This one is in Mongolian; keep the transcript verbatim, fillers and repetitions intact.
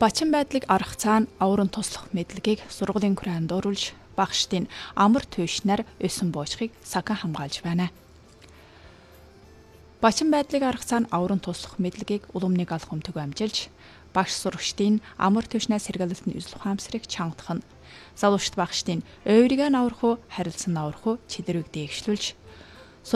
Бачин байдлыг арах цаана аврын туслах мэдлэгийг сургуулийн хураанд дууруулж багштын амар туйшнаар өсөн буучхыг сахан хамгаалж байна. Бачин байдлыг арах цаана аврын туслах мэдлэгийг улам нэг алхам төв амжилж багш сурагчдын амар туйшнаас сэргээлэлтний үзэл ухаамсарыг чангадах нь залуучт багштын ойрыг нь аврах уу харилцан аврах уу чиглэрийг дээгшлүүлж